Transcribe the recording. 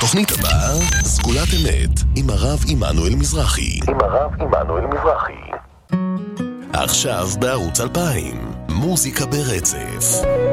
בתוכנית הבאה, סגולת אמת, עם הרב עמנואל מזרחי. עכשיו בערוץ 2000, מוזיקה ברצף.